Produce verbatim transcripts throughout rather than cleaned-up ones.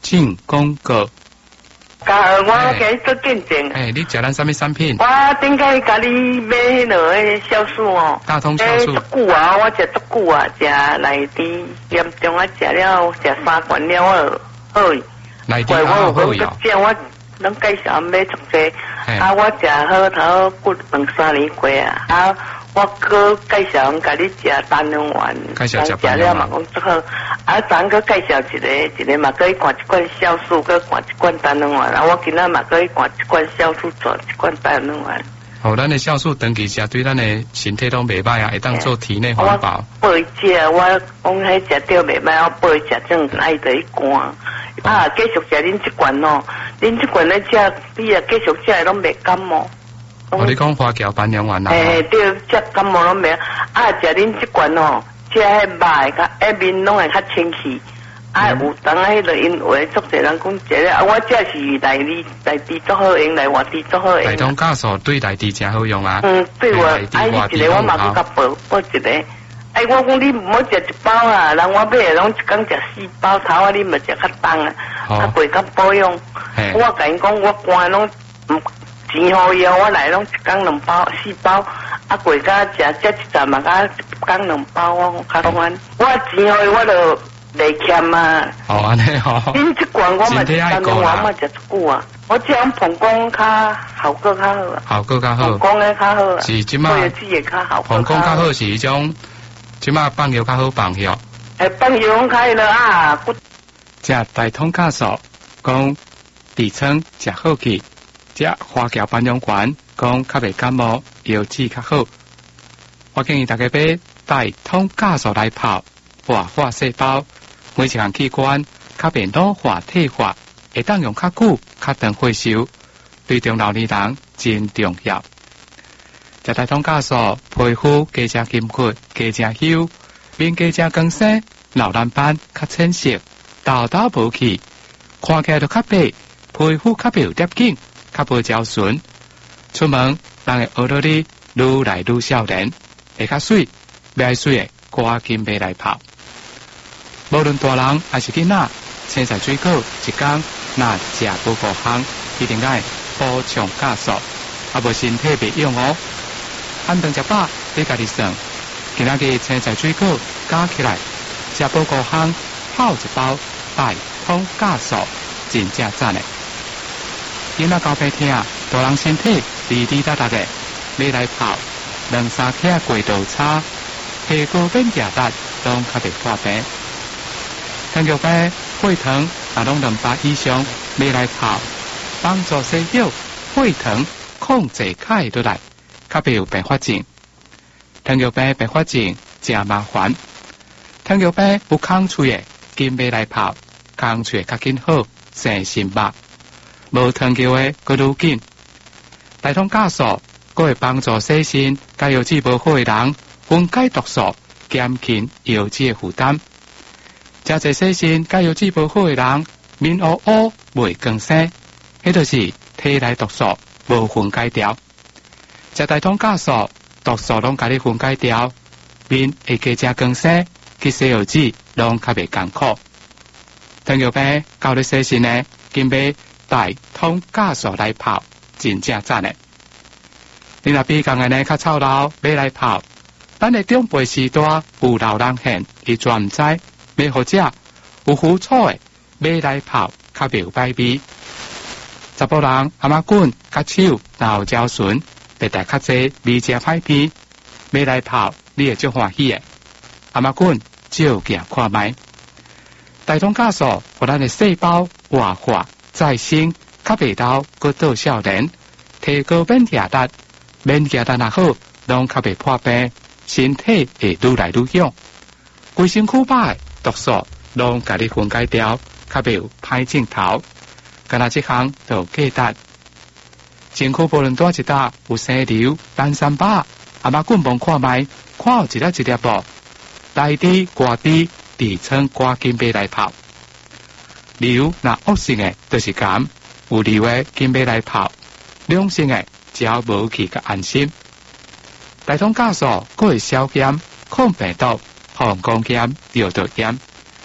进广告。 甲我给做见证。 哎，你食咱什么产品？ 我顶个甲你买迄落个酵素哦。 大通酵素。 足久啊，我食足久啊，食内底严重啊，食了食三罐了我好。 内底好好药。 这我拢介绍买足济，啊，我食好头骨两三年过啊，啊。我哥介绍人甲你食单两丸， 介绍食单两丸，嘛讲最好。啊，咱个介绍一个，一个嘛可以灌一罐酵素，搁灌一罐单两丸。啊，我今仔嘛可以灌一罐酵素，做一罐单两丸。 哦，咱的酵素长期食对咱的身体都袂歹啊，会当做体内环保。 我背食，我讲迄食着袂歹，我背食正爱得一罐。啊，继续食恁这罐哦，恁这罐咧食，比啊继续食拢袂感冒。 我你讲花桥斑羊丸啦？ 诶，对，这感冒拢袂啊，食恁这罐哦，这迄肉较下面拢会较清气。啊，有当迄个因为足侪人讲食咧，啊，我这是内里内地足好用，内外地足好用。 大通酵素对内地真好用啊。 嗯，对我，啊，伊一个我嘛佮较报报一个。哎，我讲你唔好食一包啊，人我买的拢一工食四包头啊，你咪食较重啊，较贵较保养。我甲因讲，我肝拢唔。钱好用，我来拢一工两包四包，啊过甲食这一站嘛，甲一工两包，我较讲安，我钱好我就袂欠啊。 哦，安尼吼。 恁这罐我嘛是单两丸嘛食足久啊，我这样膀胱较效果较好啊。 效果较好。 膀胱诶较好啊。 是即马。 对自己较好。 膀胱较好是迄种，即马放药较好放药。 诶，放药较了啊。 食大通酵素，讲底层食好去。食花桥斑羊丸，讲较袂感冒，药剂较好。我建议大家买大通酵素来泡，活化细胞，每一项器官较袂老化退化，会当用较久、较长回收，对中老年人真重要。食大通酵素，皮肤加正金骨，加正香，面加正光鲜，老蓝斑较浅色，痘痘无去，看起来就较白，皮肤较袂有叠紧。较无娇顺，出门人会学到你愈来愈少年，会较水，袂水的赶紧买来泡。无论大人还是囡仔，青菜水果一工若食不够项，一定爱补充酵素，啊无身体袂用哦。按顿食饱，你家己算，今仔日青菜水果加起来，食不够项，泡一包大通酵素，真正赞的。囡仔交鼻疼，大人身体滴滴答答的，买来泡两三克过度差，皮肤变夹达，拢较袂破病。糖尿病、血糖也拢两百以上，买来泡，帮助细胞血糖控制开落来，较袂有并发症。糖尿病并发症真麻烦，糖尿病有空喙的，紧买来泡，空喙较紧好，生心肉。无糖尿的，佮愈紧。大通酵素，佮会帮助细心、甲药剂无好的人分解毒素，减轻药剂的负担。真侪细心、甲药剂无好的人，面乌乌、袂光鲜，迄就是体内毒素无分解掉。食大通酵素，毒素拢甲你分解掉，面会加正光鲜，吸收药剂拢较袂艰苦。糖尿病教你细心呢，金买。大通酵素来泡，真正赞的。你若比共个呢较臭老，买来泡，咱的长辈时代有老人现，伊全唔知，买好食有苦楚的，买来泡较袂有歹味。查甫人阿妈滚较手，若有娇顺，特特较济味正歹味，买来泡你会足欢喜的。阿妈滚照镜看卖，大通酵素互咱的细胞活化。再生较袂老，佮倒少年，提高免疫力，免疫力若好，拢较袂破病，身体会愈来愈勇。规身躯歹毒素拢甲你分解掉，较袂有歹镜头。干那即项就简单。身躯无论多一搭有生瘤、单三巴，阿妈滚帮看卖，看有一粒一粒无，内滴外滴，底层赶紧买来泡。瘤若恶性的，就是癌；有瘤的，紧买来泡；良性的，只要无去甲安心。大通酵素佫会消炎、抗病毒、防光炎、尿道炎。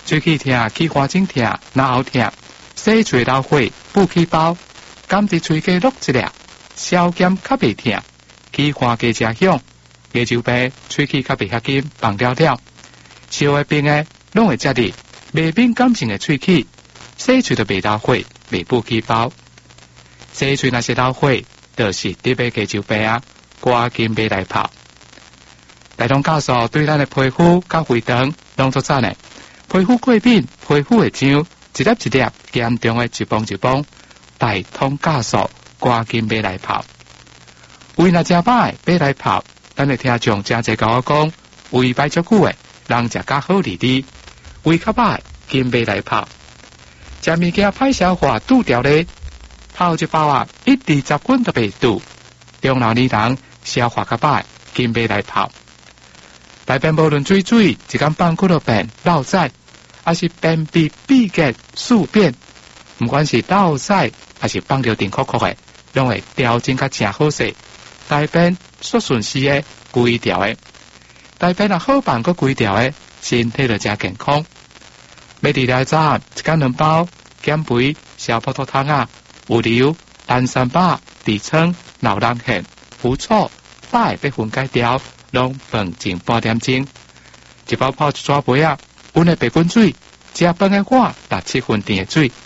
喙齿痛、起花疹痛、脑后痛，洗喙老火不起包，甘伫喙齿落一粒，消减较袂痛，起花加食响，牙周病喙齿较袂遐紧放了了。烧的冰的拢会食入，袂敏感性的喙齿，洗喙就袂老火，袂不起包。洗喙若是老火，就是得要牙周病啊，赶紧买来泡。大同酵素对咱的皮肤甲肥肠拢作赞的，皮肤过敏、皮肤会痒，一粒一粒严重的一崩一崩，大同酵素赶紧买来泡。胃若真歹，买来泡。咱的听众真侪甲我讲，胃歹足久的，人食较好哩哩，胃较歹，紧买来泡。食物件歹消化拄掉咧，泡一包啊，一滴十斤都袂拄。中老年人消化较歹，紧买来泡。大便无论水水，一工放几落便落屎，还是便秘、闭结、宿便，唔管是落屎还是放着定酷酷的，拢会调整较正好势。大便顺顺时的规条的，大便若好办个规条的，身体就真健康。每日来早一工两包减肥小葡萄糖啊，有硫、氨三八、地青、老人苋、胡醋、钙被分解掉。拢饭前半点钟，一包泡一纸杯啊，温的白滚水，食饭的碗六七分甜的水。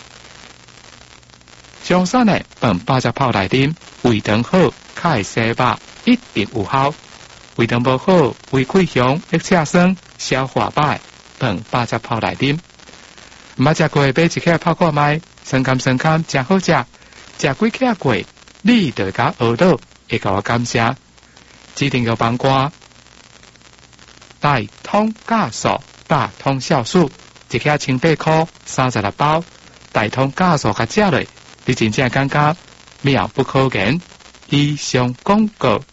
上山的饭八只泡来啉，胃肠好，较会洗肉，一定有效。胃肠无好，胃溃疡、腹赤酸、消化歹，饭八只泡来啉。毋捌食过，买一克泡看卖，酸甘酸甘，真好食。食几克过，你就会甲学到，会甲我感谢。指定个帮瓜，大通酵素、大通酵素，一克千八块，三十六包。大通酵素甲食落，你真正感觉妙不可言。以上广告。